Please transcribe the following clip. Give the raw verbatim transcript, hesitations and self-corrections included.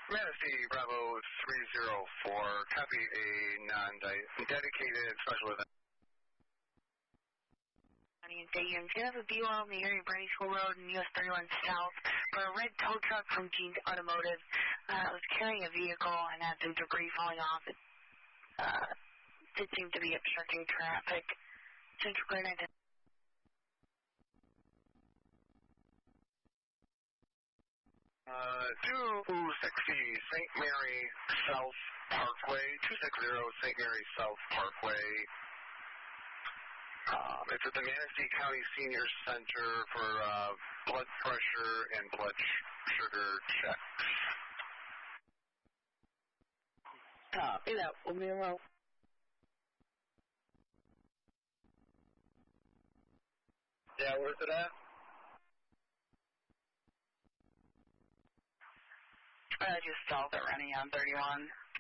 Manistee Bravo three zero four, copy a non-dedicated special event. Stadium. Do you have a B L in the area of Brady School Road and U S thirty-one South for a red tow truck from Gene's Automotive? Uh, it was carrying a vehicle and had some debris falling off. It uh, did seem to be obstructing traffic. Central Clear nine ten. Uh, two sixty Saint Mary South Parkway, two sixty Saint Mary South Parkway. Um, it's at the Manistee County Senior Center for uh, blood pressure and blood sh- sugar checks. Copy that. We'll be around. Yeah, where's it at? I just saw it running on thirty-one.